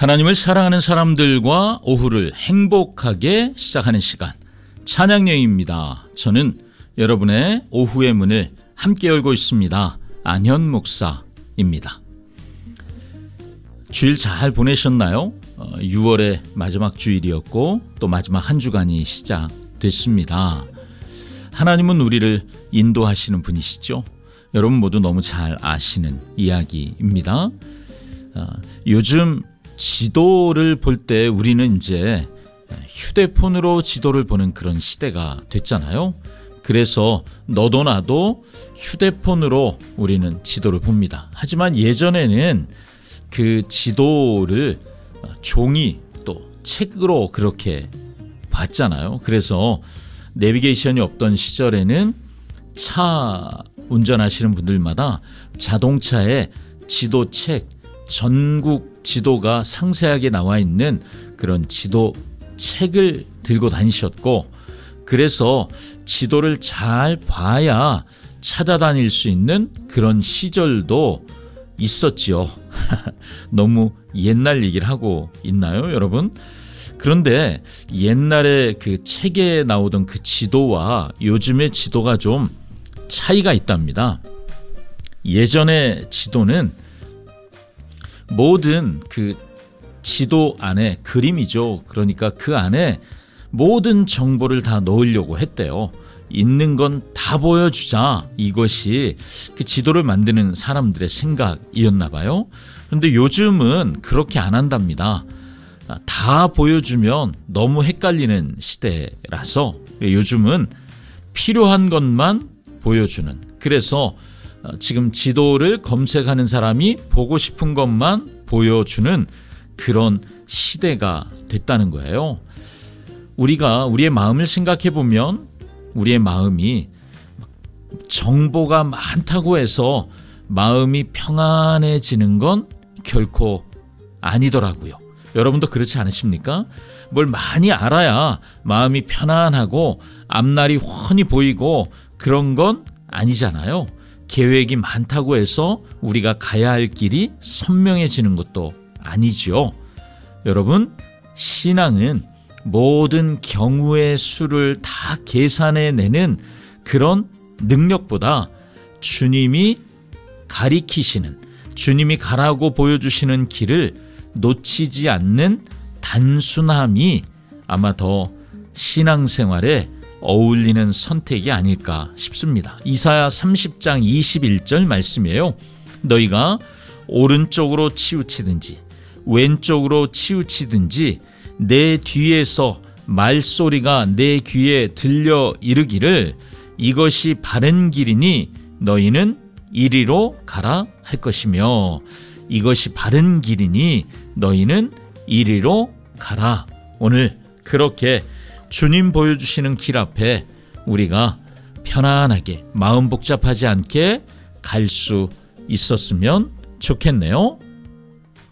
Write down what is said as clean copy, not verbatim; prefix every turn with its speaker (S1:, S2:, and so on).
S1: 하나님을 사랑하는 사람들과 오후를 행복하게 시작하는 시간, 찬양여행입니다. 저는 여러분의 오후의 문을 함께 열고 있습니다. 안현 목사입니다. 주일 잘 보내셨나요? 6월의 마지막 주일이었고 또 마지막 한 주간이 시작됐습니다. 하나님은 우리를 인도하시는 분이시죠. 여러분 모두 너무 잘 아시는 이야기입니다. 요즘 지도를 볼 때 우리는 이제 휴대폰으로 지도를 보는 그런 시대가 됐잖아요. 그래서 너도 나도 휴대폰으로 우리는 지도를 봅니다. 하지만 예전에는 그 지도를 종이 또 책으로 그렇게 봤잖아요. 그래서 내비게이션이 없던 시절에는 차 운전하시는 분들마다 자동차에 지도책, 전국 지도가 상세하게 나와 있는 그런 지도책을 들고 다니셨고, 그래서 지도를 잘 봐야 찾아다닐 수 있는 그런 시절도 있었지요. 너무 옛날 얘기를 하고 있나요, 여러분? 그런데 옛날에 그 책에 나오던 그 지도와 요즘의 지도가 좀 차이가 있답니다. 예전의 지도는 모든 그 지도 안에 그림이죠. 그러니까 그 안에 모든 정보를 다 넣으려고 했대요. 있는 건 다 보여주자. 이것이 그 지도를 만드는 사람들의 생각이었나 봐요. 그런데 요즘은 그렇게 안 한답니다. 다 보여주면 너무 헷갈리는 시대라서 요즘은 필요한 것만 보여주는, 그래서 지금 지도를 검색하는 사람이 보고 싶은 것만 보여주는 그런 시대가 됐다는 거예요. 우리가 우리의 마음을 생각해 보면 우리의 마음이 정보가 많다고 해서 마음이 평안해지는 건 결코 아니더라고요. 여러분도 그렇지 않으십니까? 뭘 많이 알아야 마음이 편안하고 앞날이 훤히 보이고 그런 건 아니잖아요. 계획이 많다고 해서 우리가 가야 할 길이 선명해지는 것도 아니죠. 여러분, 신앙은 모든 경우의 수를 다 계산해내는 그런 능력보다 주님이 가리키시는, 주님이 가라고 보여주시는 길을 놓치지 않는 단순함이 아마 더 신앙생활에 어울리는 선택이 아닐까 싶습니다. 이사야 30장 21절 말씀이에요. 너희가 오른쪽으로 치우치든지 왼쪽으로 치우치든지 내 뒤에서 말소리가 내 귀에 들려 이르기를 이것이 바른 길이니 너희는 이리로 가라 할 것이며, 이것이 바른 길이니 너희는 이리로 가라. 오늘 그렇게 주님 보여주시는 길 앞에 우리가 편안하게 마음 복잡하지 않게 갈 수 있었으면 좋겠네요.